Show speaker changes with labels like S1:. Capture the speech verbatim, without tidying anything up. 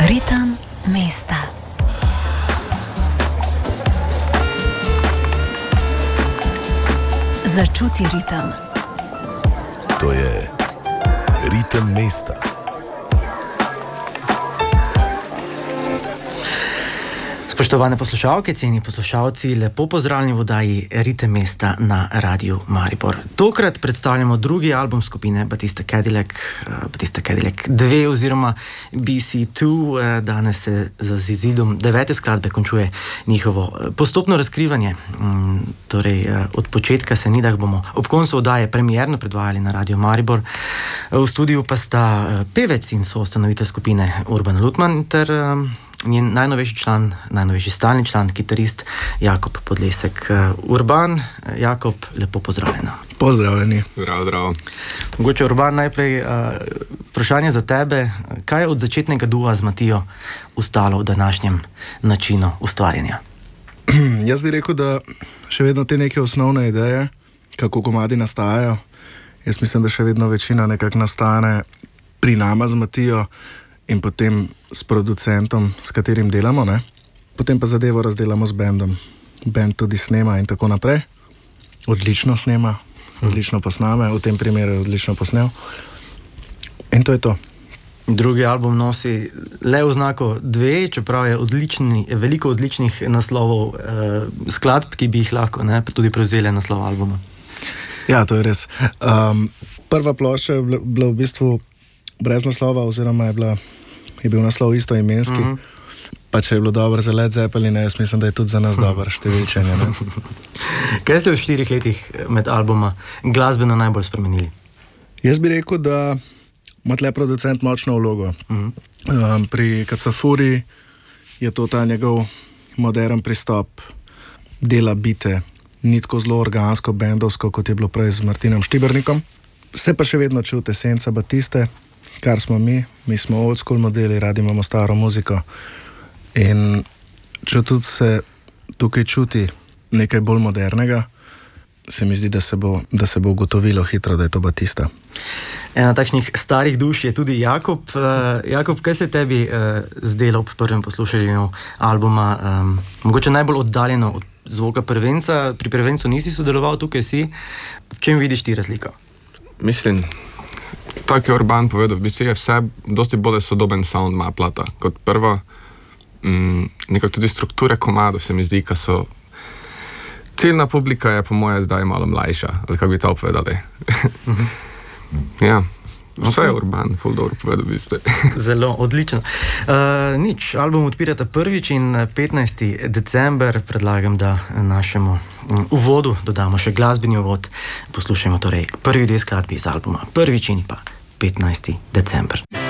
S1: Ritem mesta. Začuti ritem.
S2: To je ritem mesta.
S3: Spoštovane poslušalke, cenjeni poslušalci, lepo pozdravljeni v oddaji Ritem mesta na Radiu Maribor. Tokrat predstavljamo drugi album skupine Batista Cadillac, Batista Cadillac dva oziroma B C dva. Danes se z izidom devete skladbe končuje njihovo postopno razkrivanje. Torej, od početka se ni, da bomo ob koncu oddaje premierno predvajali na Radiu Maribor. V studiu pa sta pevec in soustanovitelj skupine Urban Lutman ter njen najnovejši član, najnovejši stalni član, kitarist Jakob Podlesek. Urban, Jakob, lepo pozdravljena.
S4: Pozdravljeni.
S5: Zdravo, zdravo.
S3: Mogoče, Urban, najprej uh, vprašanje za tebe. Kaj je od začetnega dua z Matijo ustalo v današnjem načinu ustvarjanja?
S4: Jaz bi rekel, da še vedno te neke osnovne ideje, kako komadi nastajajo. Jaz mislim, da še vedno večina nekako nastane pri nama z Matijo in potem s producentom, s katerim delamo, ne? Potem pa zadevo razdelamo z bendom. Bend tudi snema in tako naprej. Odlično snema, odlično posname, v tem primeru je odlično posnel. In to je to.
S3: Drugi album nosi le oznako dve, čeprav je odlični, veliko odličnih naslovov eh, skladb, ki bi jih lahko, ne, tudi prevzeli naslov albuma.
S4: Ja, to je res. Um, prva plošča je bila v bistvu brez naslova, oziroma je, bila, je bil naslov istoimenski. Uh-huh. Pa če je bilo dobro za Led Zeppelin, jaz mislim, da je tudi za nas uh-huh. dobro številčenje.
S3: Kaj ste v štirih letih med albuma glasbeno najbolj spremenili?
S4: Jaz bi rekel, da ima tle producent močno vlogo. Uh-huh. Um, pri Kacafuri je to ta njegov modern pristop, dela bite, ni tako zelo organsko, bendovsko, kot je bilo prej z Martinom Štibernikom. Se pa še vedno čuti esenca Batiste, kar smo mi. Mi smo old school modeli, radi imamo staro muziko. In če tudi se tukaj čuti nekaj bolj modernega, se mi zdi, da se bo, da se bo ugotovilo hitro, da je to Batista.
S3: Ena takšnih starih duš je tudi Jakob. Uh, Jakob, kaj se tebi uh, zdelo ob prvem poslušanju albuma? Um, mogoče najbolj oddaljeno od zvoka prvenca. Pri prvencu nisi sodeloval, tukaj si. V čem vidiš ti razliko?
S5: Mislim, tako je Urban povedal, v bistvu je vse dosti bolj sodoben sound ima plata. Kot prvo, mm, nekako tudi strukture komado se mi zdi, ka so ciljna publika je po moje zdaj malo mlajša, ali kako bi to povedali. Uh-huh. Ja, vse okay. Je Urban, ful dobro povedal, v bistvu.
S3: Zelo, odlično. Uh, nič, album odpirata prvič in petnajsti december. Predlagam, da našemu um, uvodu dodamo še glasbeni uvod. Poslušajmo torej prvi dve skladbi iz albuma. Prvič in pa petnajsti december.